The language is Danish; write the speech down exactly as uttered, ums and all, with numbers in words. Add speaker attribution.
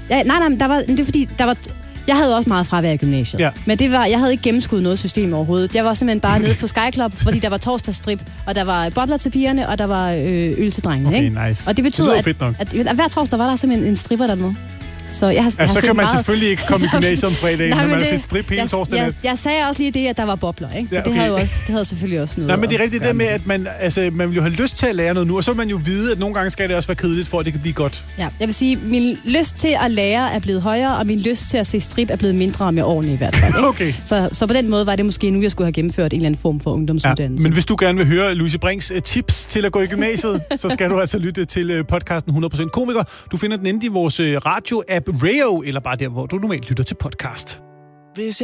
Speaker 1: Ja, nej, nej, men der var, det er fordi, der var... Jeg havde også meget fravær i gymnasiet. Ja. Men det var, jeg havde ikke gennemskuddet noget system overhovedet. Jeg var simpelthen bare nede på Sky Club, fordi der var torsdagsstrip, og der var bobler til pigerne, og der var øh, øl til drengene.
Speaker 2: Okay,
Speaker 1: ikke?
Speaker 2: nice.
Speaker 1: Og det betyder,
Speaker 2: det
Speaker 1: at, at, at, at hver torsdag var der simpelthen en stripper dernede. Så jeg har,
Speaker 2: ja,
Speaker 1: jeg
Speaker 2: så
Speaker 1: har
Speaker 2: kan man
Speaker 1: meget...
Speaker 2: selvfølgelig ikke komme i gymnasiet om fredagen, når man har set strip hele torsdagen.
Speaker 1: Jeg, jeg sagde også lige det, at der var bobler, ikke? Ja, okay. Det havde jo også, det havde selvfølgelig også noget.
Speaker 2: Nej, men det er rigtigt det med, at man, altså, man vil jo have lyst til at lære noget nu, og så vil man jo vide, at nogle gange skal det også være kedeligt, for at det kan blive godt.
Speaker 1: Ja, jeg vil sige, min lyst til at lære er blevet højere, og min lyst til at se strip er blevet mindre med årene i hvert fald. Ikke?
Speaker 2: Okay.
Speaker 1: Så, så på den måde var det måske nu, jeg skulle have gennemført en eller anden form for ungdomsuddannelse.
Speaker 2: Ja, men hvis du gerne vil høre Louise Brinks tips til at gå i gymnasiet, så skal du altså lytte til podcasten hundrede procent Komiker. Du finder den inde i vores radio-app Rayo, eller bare der, hvor du normalt lytter til podcast.